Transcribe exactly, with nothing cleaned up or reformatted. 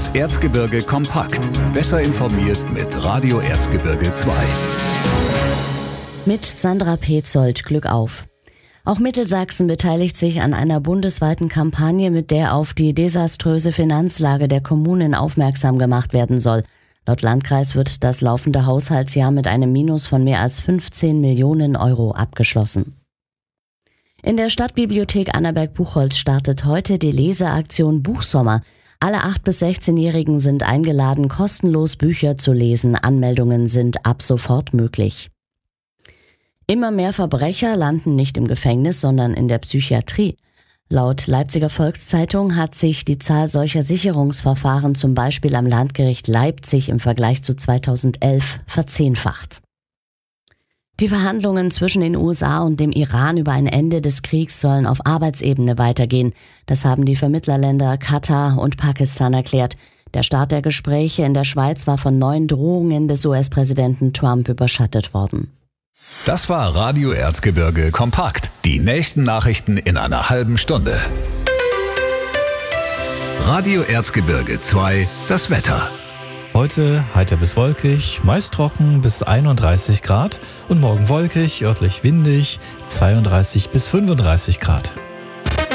Das Erzgebirge kompakt. Besser informiert mit Radio Erzgebirge zwei. Mit Sandra Petzold, Glück auf. Auch Mittelsachsen beteiligt sich an einer bundesweiten Kampagne, mit der auf die desaströse Finanzlage der Kommunen aufmerksam gemacht werden soll. Laut Landkreis wird das laufende Haushaltsjahr mit einem Minus von mehr als fünfzehn Millionen Euro abgeschlossen. In der Stadtbibliothek Annaberg-Buchholz startet heute die Leseaktion Buchsommer. Alle acht- bis sechzehnjährigen sind eingeladen, kostenlos Bücher zu lesen. Anmeldungen sind ab sofort möglich. Immer mehr Verbrecher landen nicht im Gefängnis, sondern in der Psychiatrie. Laut Leipziger Volkszeitung hat sich die Zahl solcher Sicherungsverfahren zum Beispiel am Landgericht Leipzig im Vergleich zu zweitausendelf verzehnfacht. Die Verhandlungen zwischen den U S A und dem Iran über ein Ende des Kriegs sollen auf Arbeitsebene weitergehen. Das haben die Vermittlerländer Katar und Pakistan erklärt. Der Start der Gespräche in der Schweiz war von neuen Drohungen des U S-Präsidenten Trump überschattet worden. Das war Radio Erzgebirge kompakt. Die nächsten Nachrichten in einer halben Stunde. Radio Erzgebirge zwei, das Wetter. Heute heiter bis wolkig, meist trocken bis einunddreißig Grad und morgen wolkig, örtlich windig, zweiunddreißig bis fünfunddreißig Grad.